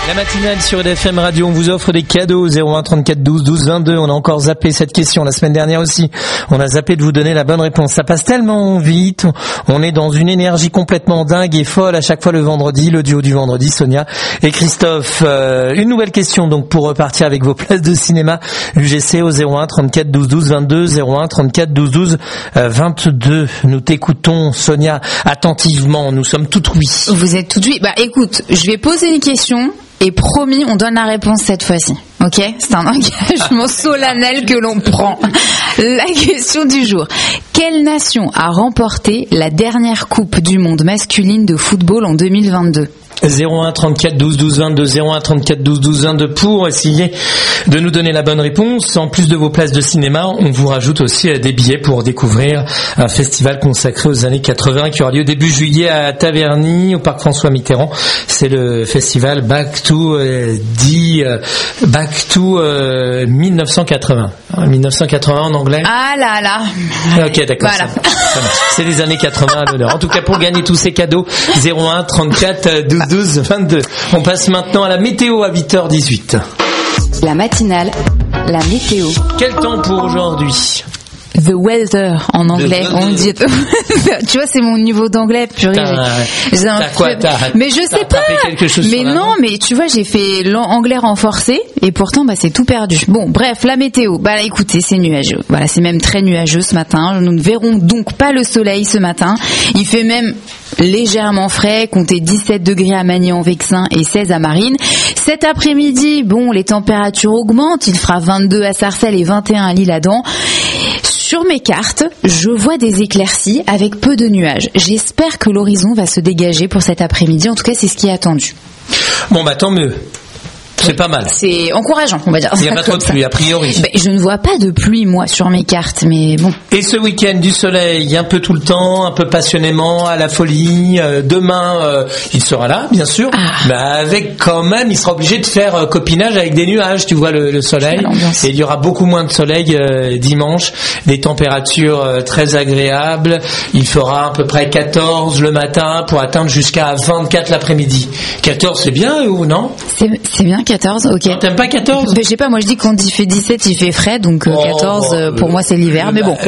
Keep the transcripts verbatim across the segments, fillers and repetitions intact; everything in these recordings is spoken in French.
La matinale sur E D F M Radio, on vous offre des cadeaux. Zéro un trente-quatre douze douze vingt-deux. On a encore zappé cette question la semaine dernière aussi. On a zappé de vous donner la bonne réponse. Ça passe tellement vite. On est dans une énergie complètement dingue et folle à chaque fois le vendredi. Le duo du vendredi, Sonia et Christophe. Euh, une nouvelle question donc pour repartir avec vos places de cinéma U G C au zéro un trente-quatre douze douze vingt-deux. Zéro un trente-quatre douze douze vingt-deux. Nous t'écoutons, Sonia, attentivement. Nous sommes tout oui. Vous êtes tout oui. Bah écoute, je vais poser une question. Et promis, on donne la réponse cette fois-ci. Ok ? C'est un engagement solennel que l'on prend. La question du jour. Quelle nation a remporté la dernière Coupe du Monde masculine de football en deux mille vingt-deux ? zéro un trente-quatre douze douze vingt-deux, zéro un trente-quatre douze douze vingt-deux pour essayer de nous donner la bonne réponse. En plus de vos places de cinéma, on vous rajoute aussi des billets pour découvrir un festival consacré aux années quatre-vingts qui aura lieu début juillet à Taverny, au parc François Mitterrand. C'est le festival Back to euh, dit euh, Back to euh, dix-neuf cent quatre-vingts. dix-neuf cent quatre-vingts en anglais. Ah là là. Ok, d'accord. Voilà. Ça, ça marche. C'est les années quatre-vingts à l'honneur. En tout cas, pour gagner tous ces cadeaux, zéro un trente-quatre douze douze vingt-deux. On passe maintenant à la météo à huit heures dix-huit. La matinale, la météo. Quel temps pour aujourd'hui ? The weather en anglais, on dit. Tu vois, c'est mon niveau d'anglais, purée. T'as, j'ai un t'as quoi, t'as, mais je t'as sais pas. Quelque chose mais non, main. Mais tu vois, j'ai fait l'anglais renforcé et pourtant, bah, c'est tout perdu. Bon, bref, la météo. Bah, là, écoutez, c'est nuageux. Voilà, c'est même très nuageux ce matin. Nous ne verrons donc pas le soleil ce matin. Il fait même légèrement frais, comptez dix-sept degrés à Magny-en-Vexin et seize à Marines. Cet après-midi, bon, les températures augmentent. Il fera vingt-deux à Sarcelles et vingt et un à L'Isle-Adam. Sur mes cartes, je vois des éclaircies avec peu de nuages. J'espère que l'horizon va se dégager pour cet après-midi. En tout cas, c'est ce qui est attendu. Bon, bah tant mieux. C'est pas mal. C'est encourageant, on va dire. Il n'y a pas trop de pluie, a priori. Ben, je ne vois pas de pluie, moi, sur mes cartes, mais bon. Et ce week-end, du soleil, un peu tout le temps, un peu passionnément, à la folie. Euh, demain, euh, il sera là, bien sûr. Ah. Mais avec quand même, il sera obligé de faire euh, copinage avec des nuages, tu vois, le, le soleil. Et il y aura beaucoup moins de soleil euh, dimanche. Des températures euh, très agréables. Il fera à peu près quatorze le matin pour atteindre jusqu'à vingt-quatre l'après-midi. quatorze, c'est bien ou non ? C'est, c'est bien, quatorze, ok. Non, t'aimes pas quatorze ? Ben, je sais pas, moi je dis quand il fait dix-sept, il fait frais, donc oh, quatorze, bon, pour le, moi c'est l'hiver, mais bon.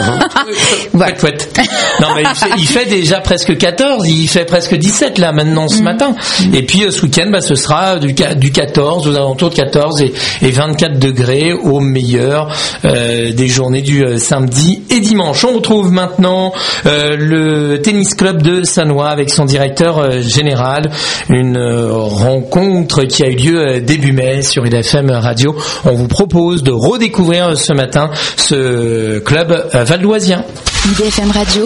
Voilà. Non, mais il fait, il fait déjà presque quatorze, il fait presque dix-sept là maintenant ce mmh. matin. Et puis ce week-end, bah, ce sera du, du quatorze, aux alentours de quatorze et, et vingt-quatre degrés au meilleur euh, des journées du euh, samedi et dimanche. On retrouve maintenant euh, le tennis club de Sannois avec son directeur euh, général. Une euh, rencontre qui a eu lieu début mai sur E D F M Radio. On vous propose de redécouvrir ce matin ce club valdoisien. E D F M Radio,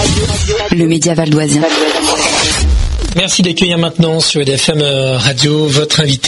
le média valdoisien. Merci d'accueillir maintenant sur E D F M Radio votre invité.